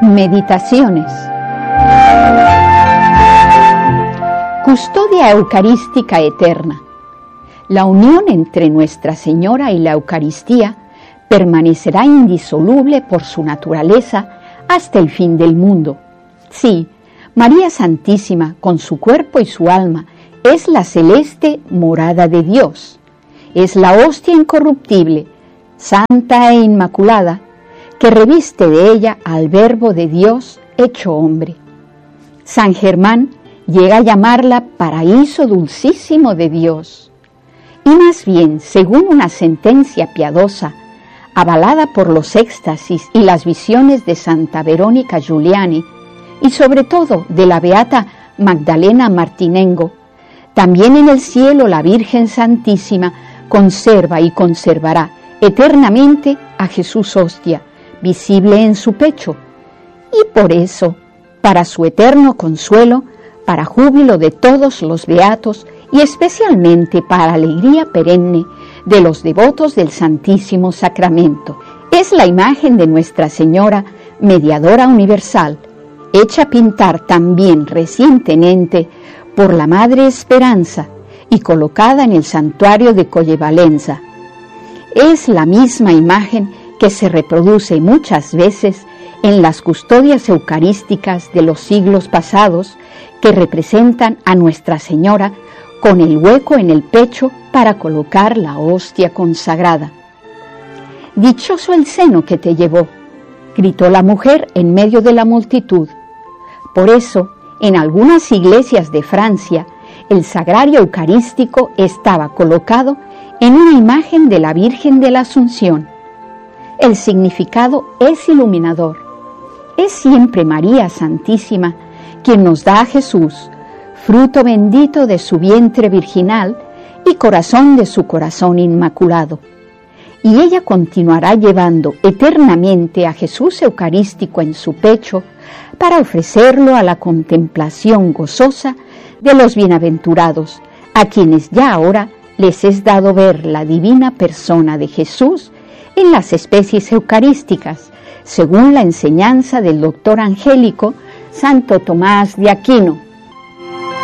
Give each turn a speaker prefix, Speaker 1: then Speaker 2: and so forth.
Speaker 1: Meditaciones. Custodia Eucarística Eterna. La unión entre Nuestra Señora y la Eucaristía permanecerá indisoluble por su naturaleza hasta el fin del mundo. Sí, María Santísima, con su cuerpo y su alma, es la celeste morada de Dios. Es la hostia incorruptible, santa e inmaculada, que reviste de ella al Verbo de Dios hecho hombre. San Germán llega a llamarla paraíso dulcísimo de Dios. Y más bien, según una sentencia piadosa, avalada por los éxtasis y las visiones de Santa Verónica Giuliani, y sobre todo de la beata Magdalena Martinengo, también en el cielo la Virgen Santísima conserva y conservará eternamente a Jesús hostia, visible en su pecho, y por eso, para su eterno consuelo, para júbilo de todos los beatos y especialmente para alegría perenne de los devotos del Santísimo Sacramento, es la imagen de Nuestra Señora, mediadora universal, hecha pintar también recientemente por la Madre Esperanza y colocada en el santuario de Collevalenza. Es la misma imagen que se reproduce muchas veces en las custodias eucarísticas de los siglos pasados, que representan a Nuestra Señora con el hueco en el pecho para colocar la hostia consagrada. «Dichoso el seno que te llevó», gritó la mujer en medio de la multitud. Por eso, en algunas iglesias de Francia, el sagrario eucarístico estaba colocado en una imagen de la Virgen de la Asunción. El significado es iluminador. Es siempre María Santísima quien nos da a Jesús, fruto bendito de su vientre virginal y corazón de su corazón inmaculado. Y ella continuará llevando eternamente a Jesús Eucarístico en su pecho para ofrecerlo a la contemplación gozosa de los bienaventurados, a quienes ya ahora les es dado ver la divina persona de Jesús en las especies eucarísticas, según la enseñanza del doctor angélico Santo Tomás de Aquino.